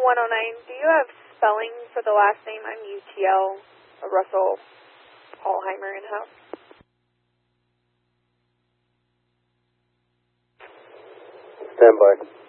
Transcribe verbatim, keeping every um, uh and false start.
one oh nine, do you have spelling for the last name? I'm U T L, Russell Hallheimer in-house. Stand by.